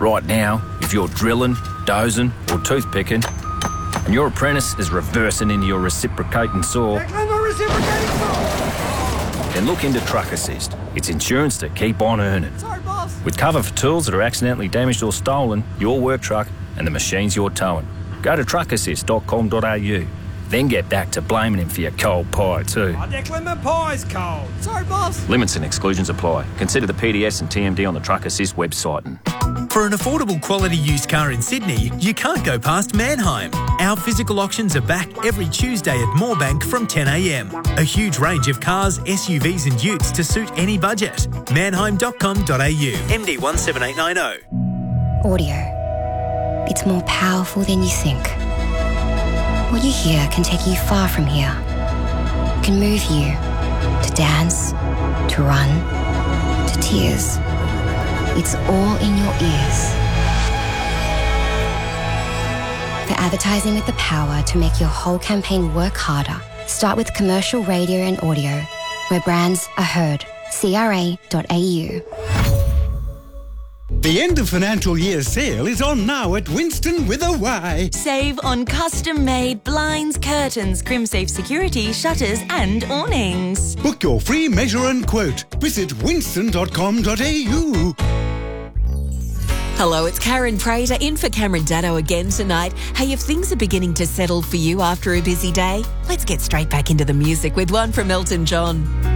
Right now, if you're drilling, dozing or toothpicking and your apprentice is reversing into your reciprocating saw, then look into Truck Assist. It's insurance to keep on earning. Sorry, boss. With cover for tools that are accidentally damaged or stolen, your work truck and the machines you're towing. Go to truckassist.com.au. Then get back to blaming him for your cold pie too. Oh, Declan, my pie's cold. Sorry, boss. Limits and exclusions apply. Consider the PDS and TMD on the Truck Assist website. For an affordable quality used car in Sydney, you can't go past Manheim. Our physical auctions are back every Tuesday at Moorebank from 10 a.m. A huge range of cars, SUVs and utes to suit any budget. Manheim.com.au. MD 17890. Audio. It's more powerful than you think. What you hear can take you far from here. It can move you to dance, to run, to tears. It's all in your ears. For advertising with the power to make your whole campaign work harder, start with commercial radio and audio, where brands are heard. CRA.au. The end of financial year sale is on now at Winston with a Y. Save on custom-made blinds, curtains, Crimsafe security, shutters and awnings. Book your free measure and quote. Visit winston.com.au. Hello, it's Karen Prater in for Cameron Dado again tonight. Hey, if things are beginning to settle for you after a busy day, let's get straight back into the music with one from Elton John.